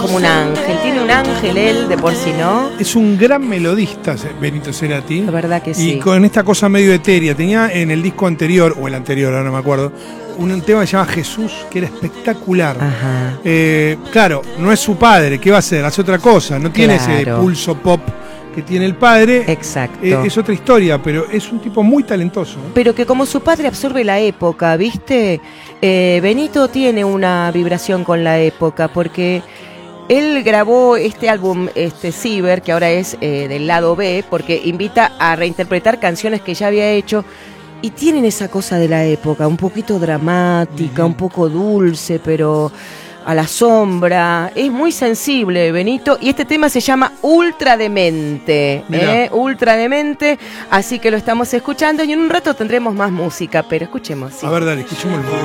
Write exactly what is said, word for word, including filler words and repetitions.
como un ángel, tiene un ángel él de por sí, ¿no? Es un gran melodista Benito Cerati. La verdad que sí. Y con esta cosa medio etérea. Tenía en el disco anterior, o el anterior, ahora no me acuerdo, un tema que se llama Jesús, que era espectacular. Ajá. Eh, claro, no es su padre, ¿qué va a hacer? Hace otra cosa, no tiene Claro. ese pulso pop que tiene el padre. Exacto. Eh, es otra historia, pero es un tipo muy talentoso. Pero que como su padre absorbe la época, ¿viste? Eh, Benito tiene una vibración con la época, porque él grabó este álbum, este Ciber, que ahora es eh, del lado B, porque invita a reinterpretar canciones que ya había hecho, y tienen esa cosa de la época, un poquito dramática, uh-huh. un poco dulce, pero a la sombra. Es muy sensible, Benito, y este tema se llama Ultra Demente, ¿eh? Ultra Demente, así que lo estamos escuchando y en un rato tendremos más música, pero escuchemos. ¿Sí? A ver, dale, escuchemos.